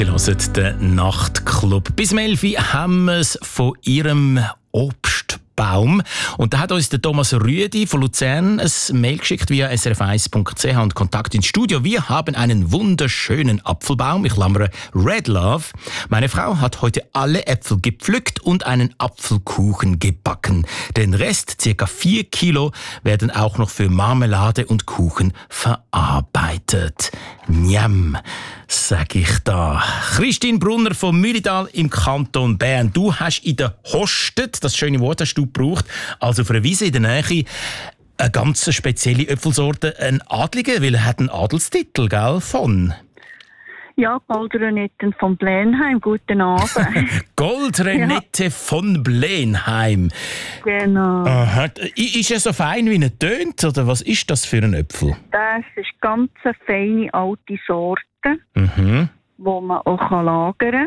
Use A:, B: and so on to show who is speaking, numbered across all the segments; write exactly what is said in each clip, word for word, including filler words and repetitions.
A: Sie hören den Nachtclub. Bis um elf Uhr haben wir es von Ihrem Obstbaum. Und da hat uns der Thomas Rüedi von Luzern ein Mail geschickt via s r f eins punkt c h und Kontakt ins Studio. Wir haben einen wunderschönen Apfelbaum, ich klammere Red Love. Meine Frau hat heute alle Äpfel gepflückt und einen Apfelkuchen gebacken. Den Rest, ca. vier Kilo, werden auch noch für Marmelade und Kuchen verarbeitet. Njam, sag ich da. Christine Brunner vom Mühlidal im Kanton Bern. Du hast in der Hostet, das schöne Wort hast du gebraucht, also auf einer Wiese in der Nähe, eine ganz spezielle Äpfelsorte, ein Adliger, weil er hat einen Adelstitel, gell, von...
B: Ja, Goldrenette von Blenheim, guten Abend.
A: Goldrenette ja. von Blenheim.
B: Genau.
A: Aha. Ist er so fein, wie er tönt, oder was ist das für ein Äpfel?
B: Das ist ganz eine feine alte Sorte,
A: mhm.
B: die man auch lagern kann.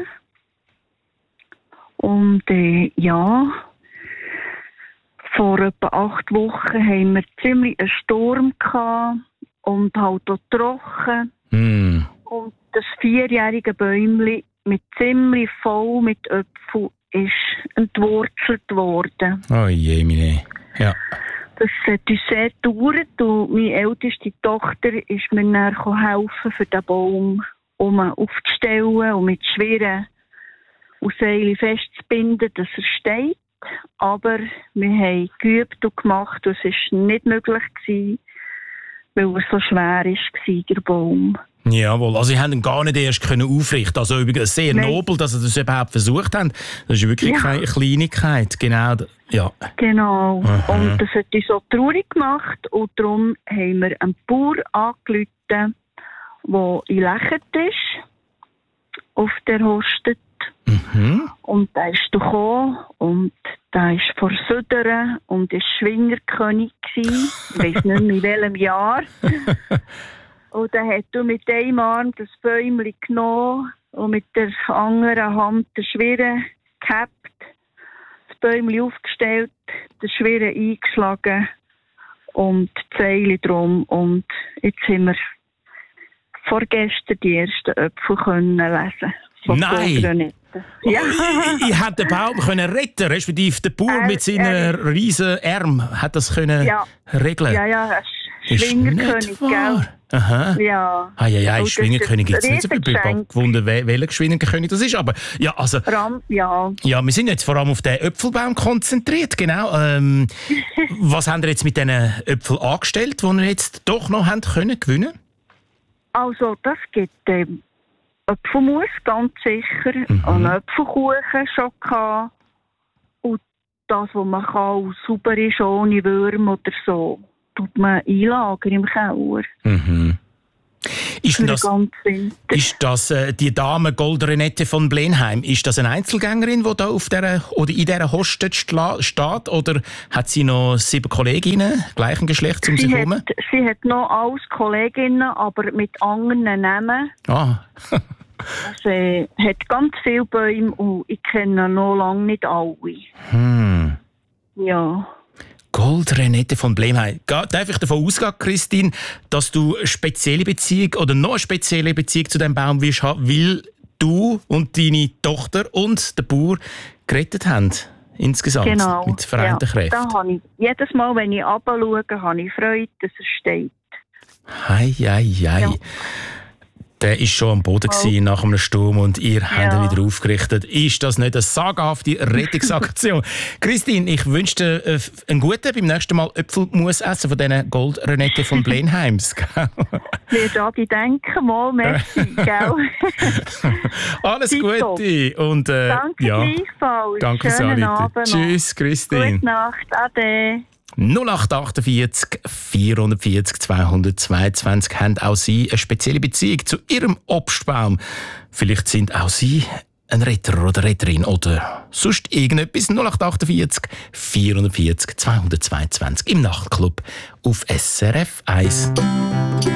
B: Und äh, ja, vor etwa acht Wochen haben wir ziemlich einen Sturm gehabt und halt auch trocken.
A: Mm.
B: Und das vierjährige Bäumchen mit ziemlich voll mit Äpfeln ist entwurzelt worden.
A: Oh je, meine. Ja.
B: Das hat uns sehr gedauert und meine älteste Tochter ist mir dann helfen, für den Baum um aufzustellen und mit schweren Seilen festzubinden, dass er steht. Aber wir haben geübt und gemacht und es war nicht möglich gewesen, weil er so schwer war, der Baum.
A: Jawohl, also Sie haben ihn gar nicht erst können aufrichten. Also übrigens sehr Nein. nobel, dass Sie das überhaupt versucht haben. Das ist wirklich ja. keine Kleinigkeit. Genau. Ja.
B: Genau.
A: Aha.
B: Und das hat uns so traurig gemacht. Und darum haben wir einen Bauer angerufen, der in Lechert ist, auf der Hostet.
A: Mhm.
B: Und der ist gekommen und der ist vor Süderen und war Schwingerkönig. Ich weiss nicht mehr in welchem Jahr. Und dann hat er mit einem Arm das Bäumchen genommen und mit der anderen Hand den Schwirren gehabt, das Bäumchen aufgestellt, den Schwirren eingeschlagen und die Seile drum. Und jetzt haben wir vorgestern die ersten Äpfel können lesen.
A: Nein!
B: Ja.
A: Ich, ich hätte den Baum können retten, respektive der Bauer äh, mit seinen äh, riesen Armen hat das können
B: ja.
A: regeln.
B: Ja, ja, Schwingerkönig, gell?
A: Aha.
B: Ja.
A: Ah, ja, ja, Schwingerkönig gibt es nicht so viel. Ich habe gewundert, welcher Schwingerkönig das ist. Aber ja, also.
B: Ram, ja.
A: Ja, wir sind jetzt vor allem auf den Äpfelbaum konzentriert, genau. Ähm, was haben ihr jetzt mit diesen Äpfeln angestellt, die ihr jetzt doch noch haben können gewinnen?
B: Also, das gibt ähm, Äpfelmus, ganz sicher.
A: Mhm.
B: Einen Äpfelkuchen schon gehabt. Und das, was man kann, sauber ist, ohne Würm oder so, tut man einlagern im Keller.
A: Mhm. Ist das, ist das äh, die Dame Goldrenette von Blenheim, ist das eine Einzelgängerin, die da auf der, oder in dieser Hostet steht? Oder hat sie noch sieben Kolleginnen gleichen Geschlechts um
B: sie
A: sich herum?
B: Hat, sie hat noch alles Kolleginnen, aber mit anderen Namen.
A: Ah.
B: Also, äh, hat ganz viele Bäume und ich kenne noch lange nicht alle.
A: Hm.
B: Ja.
A: Goldrenette von Blenheim. Darf ich davon ausgehen, Christine, dass du eine spezielle Beziehung oder noch eine spezielle Beziehung zu diesem Baum willst haben, weil du und deine Tochter und der Bauer gerettet haben? Insgesamt.
B: Genau.
A: Mit vereinten
B: ja,
A: Kräften.
B: Da habe ich, jedes Mal, wenn ich runterschaue, habe ich Freude, dass er steht.
A: Hei, hei, hei. Ja. Der war schon am Boden oh. nach einem Sturm und ihr ja. habt ihn wieder aufgerichtet. Ist das nicht eine sagenhafte Rettungsaktion? Christine, ich wünsche dir äh, einen guten beim nächsten Mal Äpfelmus essen von diesen Goldrenette von Blenheims.
B: Wir daran denken, mal, merci, gell?
A: Alles Gute. Und, äh,
B: danke
A: ja.
B: gleichfalls.
A: Danke,
B: Schönen Abend.
A: Tschüss, Christine.
B: Gute Nacht, ade.
A: null acht achtundvierzig vierhundertvierzig zweihundertzweiundzwanzig haben auch Sie eine spezielle Beziehung zu Ihrem Obstbaum. Vielleicht sind auch Sie ein Retter oder Retterin oder sonst irgendetwas. null acht achtundvierzig vierhundertvierzig zweihundertzweiundzwanzig im Nachtclub auf S R F eins.